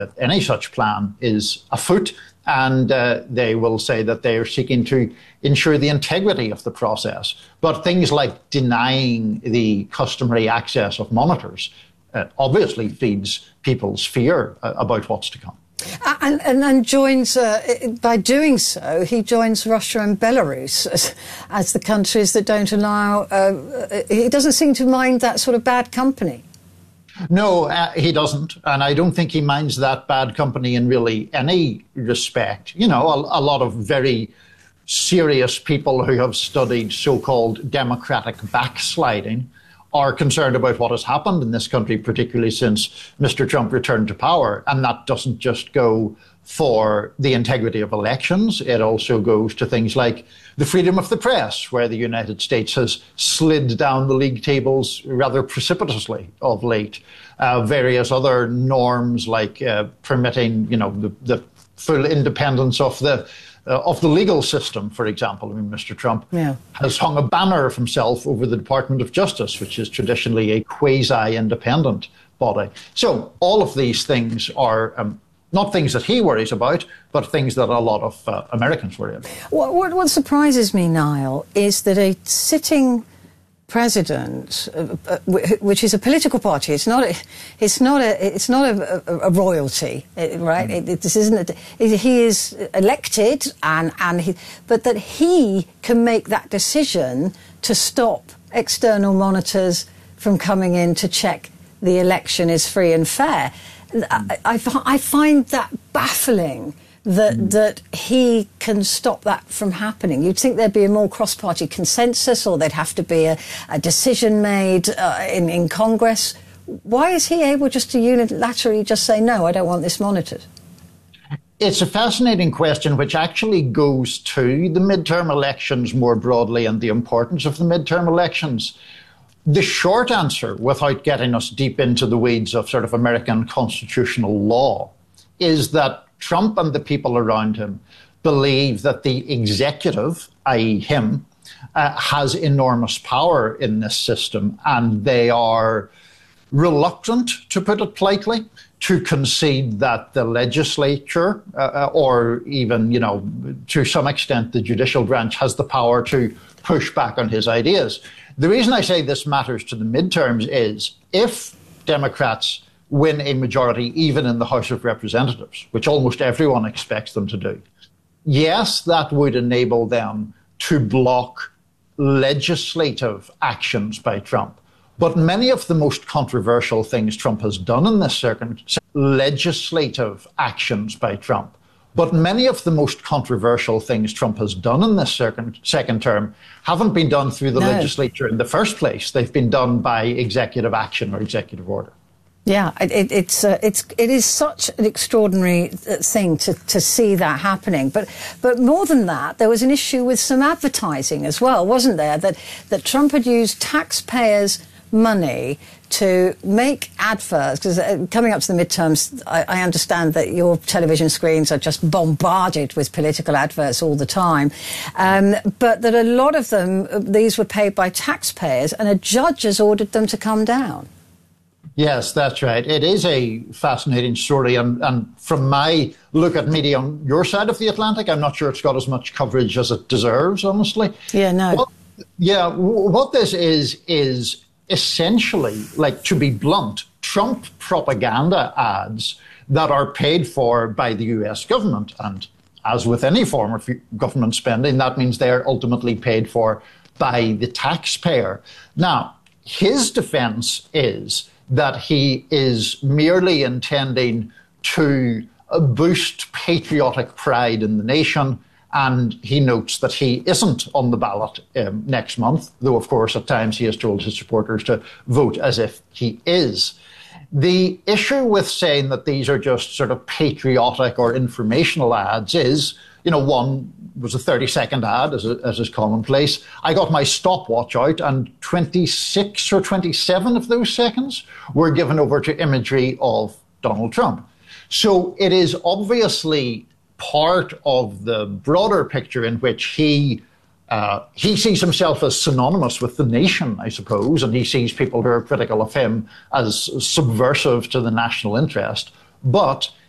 any such plan is afoot, and they will say that they are seeking to ensure the integrity of the process. But things like denying the customary access of monitors obviously feeds people's fear about what's to come. And joins, by doing so, he joins Russia and Belarus as the countries that don't allow, he doesn't seem to mind that sort of bad company. No, he doesn't. And I don't think he minds that bad company in really any respect. You know, a lot of very serious people who have studied so-called democratic backsliding are concerned about what has happened in this country, particularly since Mr. Trump returned to power. And that doesn't just go for the integrity of elections. It also goes to things like the freedom of the press, where the United States has slid down the league tables rather precipitously of late. Various other norms like permitting, you know, the full independence of the legal system, for example. I mean, Mr. Trump has hung a banner of himself over the Department of Justice, which is traditionally a quasi-independent body. So all of these things are not things that he worries about, but things that a lot of Americans worry about. What surprises me, Niall, is that a sitting president, which is a political party, it's not a royalty, right? This isn't. He is elected, but that he can make that decision to stop external monitors from coming in to check the election is free and fair. I find that baffling. That he can stop that from happening. You'd think there'd be a more cross-party consensus, or there'd have to be a decision made in Congress. Why is he able just to unilaterally just say, no, I don't want this monitored? It's a fascinating question, which actually goes to the midterm elections more broadly and the importance of the midterm elections. The short answer, without getting us deep into the weeds of sort of American constitutional law, is that Trump and the people around him believe that the executive, i.e. him, has enormous power in this system, and they are reluctant, to put it politely, to concede that the legislature or even, you know, to some extent the judicial branch has the power to push back on his ideas. The reason I say this matters to the midterms is if Democrats win a majority even in the House of Representatives, which almost everyone expects them to do, yes, that would enable them to block legislative actions by Trump. But many of the most controversial things Trump has done in this legislative actions by Trump. But many of the most controversial things Trump has done in this second term haven't been done through the legislature in the first place. They've been done by executive action or executive order. Yeah, it is such an extraordinary thing to see that happening. But more than that, there was an issue with some advertising as well, wasn't there? That Trump had used taxpayers' money to make adverts, because coming up to the midterms, I understand that your television screens are just bombarded with political adverts all the time, but that a lot of them, these were paid by taxpayers, and a judge has ordered them to come down. Yes, that's right. It is a fascinating story. And from my look at media on your side of the Atlantic, I'm not sure it's got as much coverage as it deserves, honestly. Yeah, no. What this is essentially, like, to be blunt, Trump propaganda ads that are paid for by the US government. And as with any form of government spending, that means they're ultimately paid for by the taxpayer. Now, his defense is that he is merely intending to boost patriotic pride in the nation, and he notes that he isn't on the ballot next month, though, of course, at times he has told his supporters to vote as if he is. The issue with saying that these are just sort of patriotic or informational ads is, you know, one was a 30-second ad, as is commonplace. I got my stopwatch out, and 26 or 27 of those seconds were given over to imagery of Donald Trump. So it is obviously part of the broader picture in which he sees himself as synonymous with the nation, I suppose, and he sees people who are critical of him as subversive to the national interest. But